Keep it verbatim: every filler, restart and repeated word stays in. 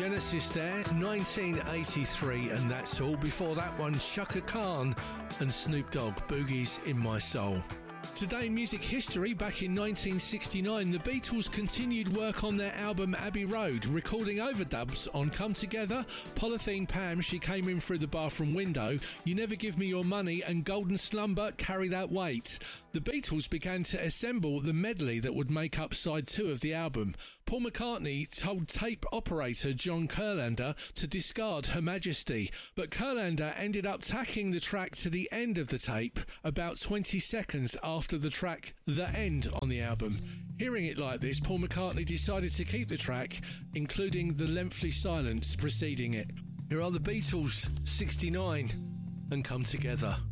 Genesis there, nineteen eighty-three, and that's all. Before that one, Chaka Khan and Snoop Dogg, Boogie's in My Soul. Today in music history, back in nineteen sixty-nine, the Beatles continued work on their album Abbey Road, recording overdubs on Come Together, Polythene Pam, She Came In Through the Bathroom Window, You Never Give Me Your Money, and Golden Slumber, Carry That Weight. The Beatles began to assemble the medley that would make up side two of the album. Paul McCartney told tape operator John Kurlander to discard Her Majesty, but Kurlander ended up tacking the track to the end of the tape about twenty seconds after the track The End on the album. Hearing it like this, Paul McCartney decided to keep the track, including the lengthy silence preceding it. Here are the Beatles, sixty-nine, and Come Together.